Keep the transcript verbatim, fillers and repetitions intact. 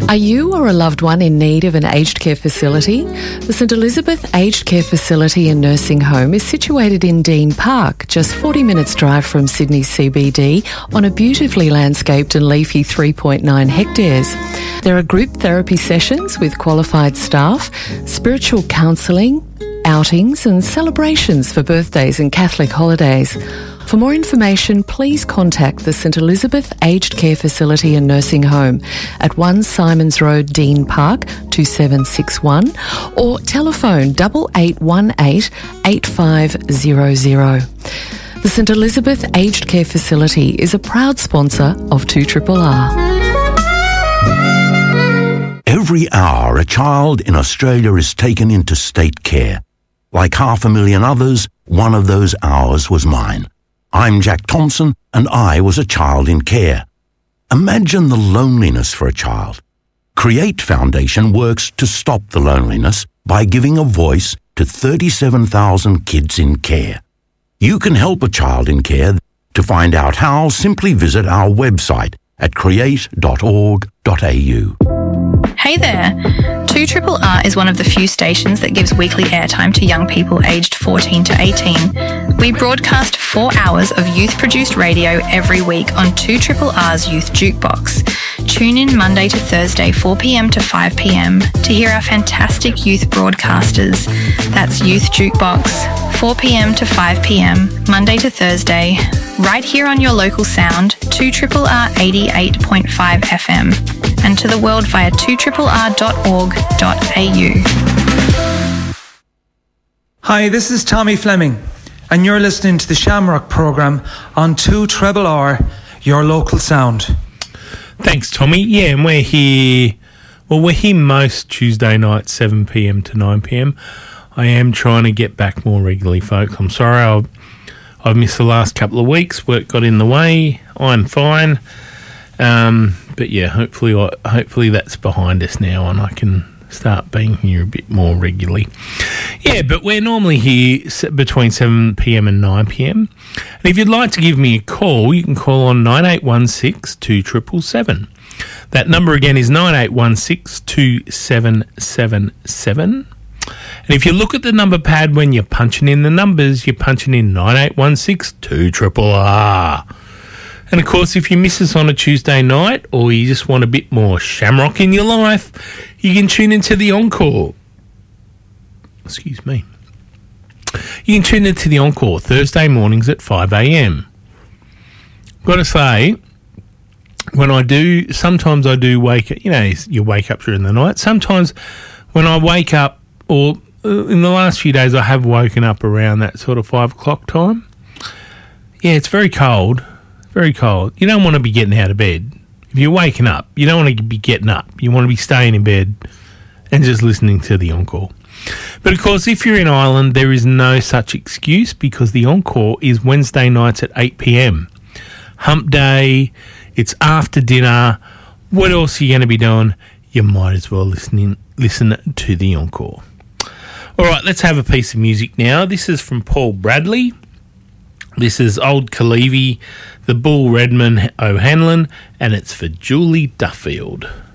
Are you or a loved one in need of an aged care facility? The St Elizabeth Aged Care Facility and Nursing Home is situated in Dean Park, just forty minutes drive from Sydney C B D, on a beautifully landscaped and leafy three point nine hectares. There are group therapy sessions with qualified staff, spiritual counselling, outings and celebrations for birthdays and Catholic holidays. For more information, please contact the St Elizabeth Aged Care Facility and Nursing Home at one Simons Road, Dean Park, two seven six one, or telephone eight eight one eight, eight five zero zero. The St Elizabeth Aged Care Facility is a proud sponsor of two R R R. Every hour, a child in Australia is taken into state care. Like half a million others, one of those hours was mine. I'm Jack Thompson, and I was a child in care. Imagine the loneliness for a child. Create Foundation works to stop the loneliness by giving a voice to thirty-seven thousand kids in care. You can help a child in care. To find out how, simply visit our website at create dot org dot a u. Hey there! two R R R is one of the few stations that gives weekly airtime to young people aged fourteen to eighteen. We broadcast four hours of youth-produced radio every week on two R R R's Youth Jukebox. Tune in Monday to Thursday, four p.m. to five p.m. to hear our fantastic youth broadcasters. That's Youth Jukebox, four p.m. to five p.m, Monday to Thursday, right here on your local sound, two R R R eighty-eight point five F M, and to the world via two R R R dot org dot a u. Hi, this is Tommy Fleming, and you're listening to the Shamrock programme on two R R R, your local sound. Thanks, Tommy. Yeah, and we're here, well, we're here most Tuesday nights, seven p.m. to nine p.m. I am trying to get back more regularly, folks. I'm sorry I've, I've missed the last couple of weeks. Work got in the way. I'm fine. Um, but yeah, hopefully, hopefully that's behind us now, and I can start being here a bit more regularly. Yeah, but we're normally here between seven p.m. and nine p.m. And if you'd like to give me a call, you can call on nine eight one six, two seven seven seven. That number again is nine eight one six, two seven seven seven. And if you look at the number pad when you're punching in the numbers, you're punching in nine eight one six, two R R R. And of course, if you miss us on a Tuesday night, or you just want a bit more shamrock in your life, you can tune into the Encore. Excuse me. You can tune into the Encore Thursday mornings at five a.m. Got to say, when I do, sometimes I do wake up, you know, you wake up during the night. Sometimes when I wake up, or in the last few days, I have woken up around that sort of five o'clock time. Yeah, it's very cold. Very cold. You don't want to be getting out of bed. If you're waking up, you don't want to be getting up. You want to be staying in bed and just listening to the Encore. But of course, if you're in Ireland, there is no such excuse, because the Encore is Wednesday nights at eight p.m. Hump day, it's after dinner. What else are you going to be doing? You might as well listen, listen to the Encore. All right, let's have a piece of music now. This is from Paul Bradley. This is Old Kalivi, the Bull Redman O'Hanlon, and it's for Julie Duffield.